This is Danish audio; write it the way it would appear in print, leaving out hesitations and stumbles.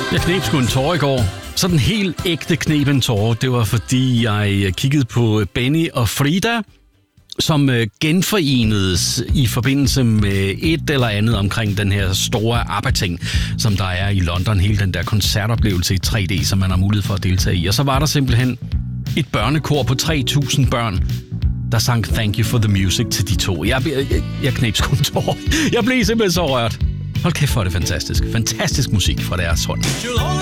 Jeg kneb sgu en tårer i går. Sådan helt ægte kneb en tårer. Det var fordi, jeg kiggede på Benny og Frida, som genforenedes i forbindelse med et eller andet omkring den her store ABBA-ting, som der er i London. Hele den der koncertoplevelse i 3D, som man har mulighed for at deltage i. Og så var der simpelthen et børnekor på 3.000 børn, der sang Thank You for the Music til de to. Jeg kneb sgu en tårer. Jeg blev simpelthen så rørt. Hold kæft, for det fantastisk. Fantastisk musik fra deres hånd.